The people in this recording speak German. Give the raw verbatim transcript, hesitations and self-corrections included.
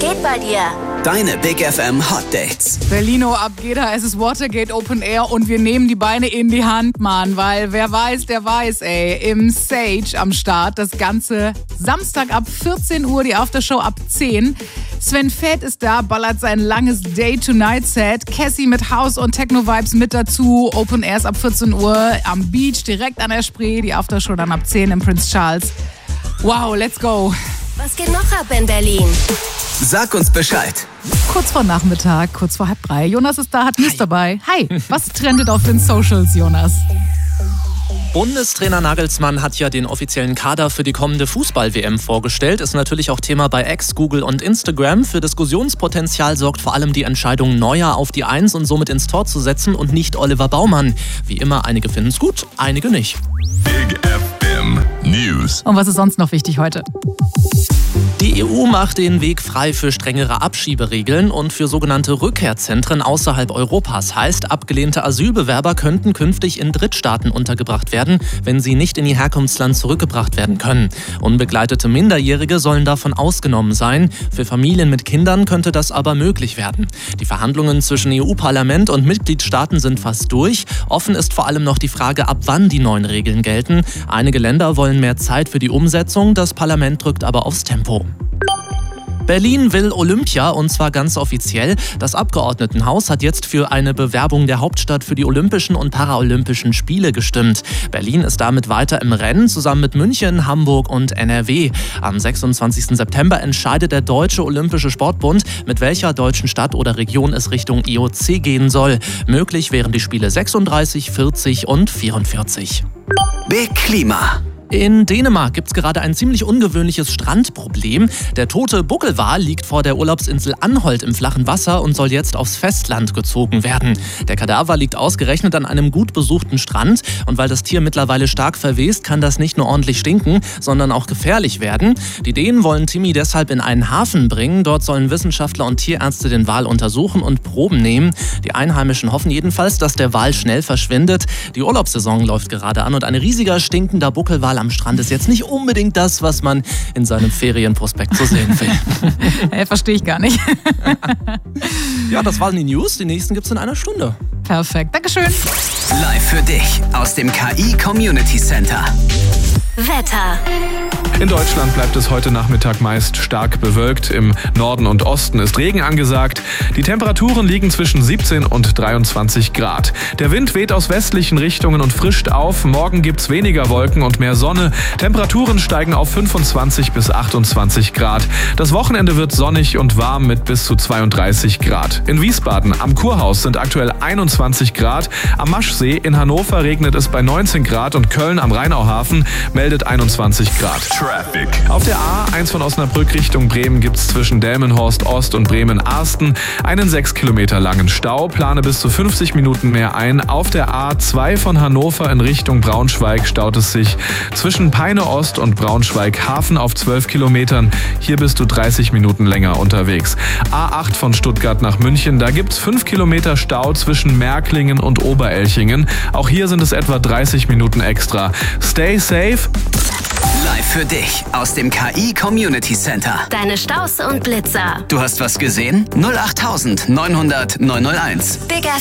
geht bei dir? Deine Big F M Hot Dates. Berlino, ab geht er. Es ist Watergate Open Air und wir nehmen die Beine in die Hand, Mann. Weil wer weiß, der weiß, ey. Im Sage am Start. Das Ganze Samstag ab vierzehn Uhr, die Aftershow ab zehn. Sven Väth ist da, ballert sein langes Day-to-Night-Set. Cassie mit House- und Techno-Vibes mit dazu. Open Airs ab vierzehn Uhr am Beach, direkt an der Spree. Die Aftershow dann ab zehn im Prince Charles. Wow, let's go. Was geht noch ab in Berlin? Sag uns Bescheid. Kurz vor Nachmittag, kurz vor halb drei. Jonas ist da, hat News dabei. Hi, was trendet auf den Socials, Jonas? Bundestrainer Nagelsmann hat ja den offiziellen Kader für die kommende Fußball-W M vorgestellt. Ist natürlich auch Thema bei X, Google und Instagram. Für Diskussionspotenzial sorgt vor allem die Entscheidung, Neuer auf die Eins und somit ins Tor zu setzen und nicht Oliver Baumann. Wie immer, einige finden es gut, einige nicht. Big F M News. Und was ist sonst noch wichtig heute? Die E U macht den Weg frei für strengere Abschieberegeln und für sogenannte Rückkehrzentren außerhalb Europas. Heißt, abgelehnte Asylbewerber könnten künftig in Drittstaaten untergebracht werden, wenn sie nicht in ihr Herkunftsland zurückgebracht werden können. Unbegleitete Minderjährige sollen davon ausgenommen sein. Für Familien mit Kindern könnte das aber möglich werden. Die Verhandlungen zwischen E U-Parlament und Mitgliedstaaten sind fast durch. Offen ist vor allem noch die Frage, ab wann die neuen Regeln gelten. Einige Länder wollen mehr Zeit für die Umsetzung, das Parlament drückt aber aufs Tempo. Berlin will Olympia und zwar ganz offiziell. Das Abgeordnetenhaus hat jetzt für eine Bewerbung der Hauptstadt für die Olympischen und Paralympischen Spiele gestimmt. Berlin ist damit weiter im Rennen, zusammen mit München, Hamburg und N R W. Am sechsundzwanzigsten September entscheidet der Deutsche Olympische Sportbund, mit welcher deutschen Stadt oder Region es Richtung I O C gehen soll. Möglich wären die Spiele sechsunddreißig, vierzig und vierundvierzig. Big Klima. In Dänemark gibt's gerade ein ziemlich ungewöhnliches Strandproblem. Der tote Buckelwal liegt vor der Urlaubsinsel Anholt im flachen Wasser und soll jetzt aufs Festland gezogen werden. Der Kadaver liegt ausgerechnet an einem gut besuchten Strand und weil das Tier mittlerweile stark verwest, kann das nicht nur ordentlich stinken, sondern auch gefährlich werden. Die Dänen wollen Timmy deshalb in einen Hafen bringen. Dort sollen Wissenschaftler und Tierärzte den Wal untersuchen und Proben nehmen. Die Einheimischen hoffen jedenfalls, dass der Wal schnell verschwindet. Die Urlaubssaison läuft gerade an und ein riesiger stinkender Buckelwal am Strand ist jetzt nicht unbedingt das, was man in seinem Ferienprospekt so sehen will. Hey, verstehe ich gar nicht. Ja, das waren die News. Die nächsten gibt's in einer Stunde. Perfekt, Dankeschön. Live für dich aus dem K I Community Center. Wetter. In Deutschland bleibt es heute Nachmittag meist stark bewölkt. Im Norden und Osten ist Regen angesagt. Die Temperaturen liegen zwischen siebzehn und dreiundzwanzig Grad. Der Wind weht aus westlichen Richtungen und frischt auf. Morgen gibt's weniger Wolken und mehr Sonne. Temperaturen steigen auf fünfundzwanzig bis achtundzwanzig Grad. Das Wochenende wird sonnig und warm mit bis zu zweiunddreißig Grad. In Wiesbaden am Kurhaus sind aktuell einundzwanzig Grad. Am Maschsee in Hannover regnet es bei neunzehn Grad und Köln am Rheinauhafen meldet einundzwanzig Grad. Traffic. Auf der A eins von Osnabrück Richtung Bremen gibt's zwischen Delmenhorst Ost und Bremen-Arsten einen sechs Kilometer langen Stau. Plane bis zu fünfzig Minuten mehr ein. Auf der A zwei von Hannover in Richtung Braunschweig staut es sich zwischen Peine Ost und Braunschweig-Hafen auf zwölf Kilometern. Hier bist du dreißig Minuten länger unterwegs. A acht von Stuttgart nach München, da gibt's fünf Kilometer Stau zwischen Märklingen und Oberelchingen. Auch hier sind es etwa dreißig Minuten extra. Stay safe. Live für dich aus dem K I Community Center. Deine Staus und Blitzer. Du hast was gesehen? null acht neunhundert neunhunderteins. Big